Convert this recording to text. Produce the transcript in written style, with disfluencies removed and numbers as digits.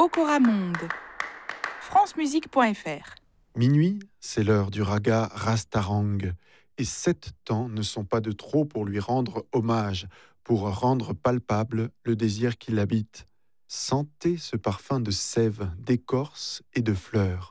Okoramonde. francemusique.fr. Minuit, c'est l'heure du raga Rastarang, et 7 temps ne sont pas de trop pour lui rendre hommage, pour rendre palpable le désir qui l'habite. Sentez ce parfum de sève, d'écorce et de fleurs.